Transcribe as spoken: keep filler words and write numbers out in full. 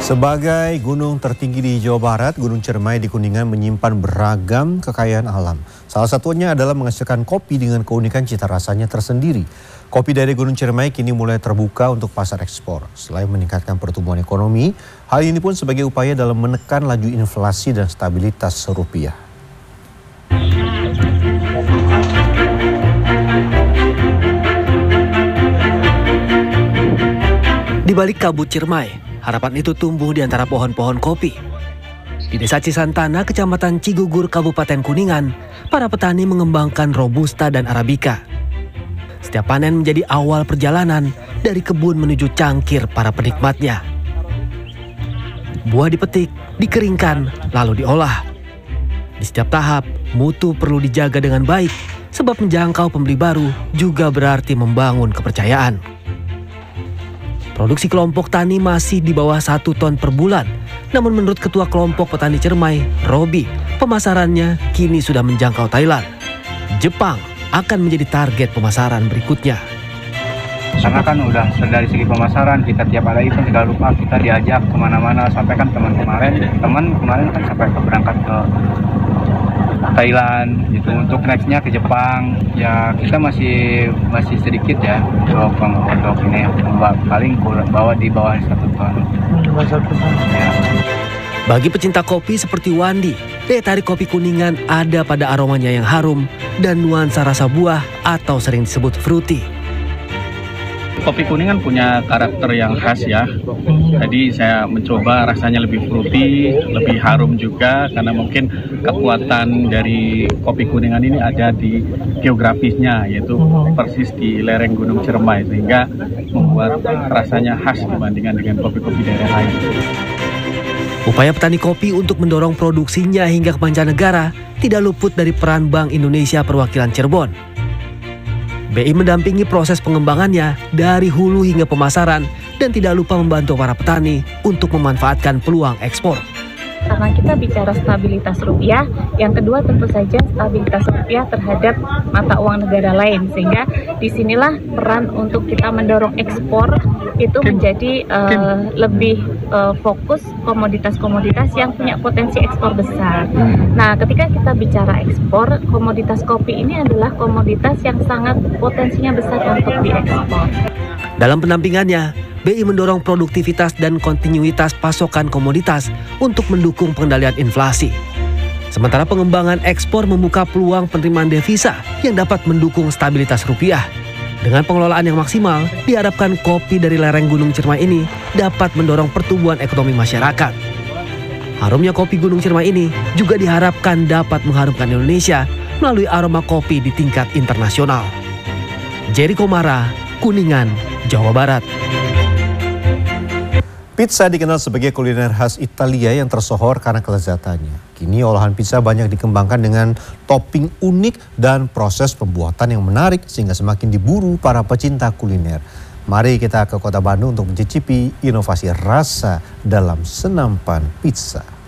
Sebagai gunung tertinggi di Jawa Barat, Gunung Ciremai di Kuningan menyimpan beragam kekayaan alam. Salah satunya adalah menghasilkan kopi dengan keunikan cita rasanya tersendiri. Kopi dari Gunung Ciremai kini mulai terbuka untuk pasar ekspor. Selain meningkatkan pertumbuhan ekonomi, hal ini pun sebagai upaya dalam menekan laju inflasi dan stabilitas rupiah. Di balik kabut Ciremai, harapan itu tumbuh di antara pohon-pohon kopi. Di Desa Cisantana, Kecamatan Cigugur, Kabupaten Kuningan, para petani mengembangkan Robusta dan Arabica. Setiap panen menjadi awal perjalanan dari kebun menuju cangkir para penikmatnya. Buah dipetik, dikeringkan, lalu diolah. Di setiap tahap, mutu perlu dijaga dengan baik, sebab menjangkau pembeli baru juga berarti membangun kepercayaan. Produksi kelompok tani masih di bawah satu ton per bulan. Namun menurut Ketua Kelompok Petani Ciremai, Robi, pemasarannya kini sudah menjangkau Thailand. Jepang akan menjadi target pemasaran berikutnya. Karena kan udah dari segi pemasaran, kita tiap ada event tidak lupa kita diajak kemana-mana. Sampai kan teman kemarin, teman kemarin kan sampai ke berangkat ke Thailand gitu, untuk nextnya ke Jepang. Ya kita masih masih sedikit ya untuk untuk ini paling bawa di bawah satu ton. Ya. Bagi pecinta kopi seperti Wandi, daya tarik kopi Kuningan ada pada aromanya yang harum dan nuansa rasa buah atau sering disebut fruity. Kopi Kuningan punya karakter yang khas ya. Jadi saya mencoba rasanya lebih fruity, lebih harum juga karena mungkin kekuatan dari kopi Kuningan ini ada di geografisnya, yaitu persis di lereng Gunung Ciremai, sehingga membuat rasanya khas dibandingkan dengan kopi-kopi daerah lain. Upaya petani kopi untuk mendorong produksinya hingga ke mancanegara tidak luput dari peran Bank Indonesia Perwakilan Cirebon. B I mendampingi proses pengembangannya dari hulu hingga pemasaran dan tidak lupa membantu para petani untuk memanfaatkan peluang ekspor. Karena kita bicara stabilitas rupiah, yang kedua tentu saja stabilitas rupiah terhadap mata uang negara lain, sehingga disinilah peran untuk kita mendorong ekspor itu menjadi uh, lebih uh, fokus komoditas-komoditas yang punya potensi ekspor besar. Nah, ketika kita bicara ekspor, komoditas kopi ini adalah komoditas yang sangat potensinya besar untuk diekspor. Dalam pendampingannya, B I mendorong produktivitas dan kontinuitas pasokan komoditas untuk mendukung pengendalian inflasi. Sementara pengembangan ekspor membuka peluang penerimaan devisa yang dapat mendukung stabilitas rupiah. Dengan pengelolaan yang maksimal, diharapkan kopi dari lereng Gunung Ciremai ini dapat mendorong pertumbuhan ekonomi masyarakat. Harumnya kopi Gunung Ciremai ini juga diharapkan dapat mengharumkan Indonesia melalui aroma kopi di tingkat internasional. Jerry Komara, Kuningan, Jawa Barat. Pizza dikenal sebagai kuliner khas Italia yang tersohor karena kelezatannya. Kini olahan pizza banyak dikembangkan dengan topping unik dan proses pembuatan yang menarik sehingga semakin diburu para pecinta kuliner. Mari kita ke Kota Bandung untuk mencicipi inovasi rasa dalam senampan pizza.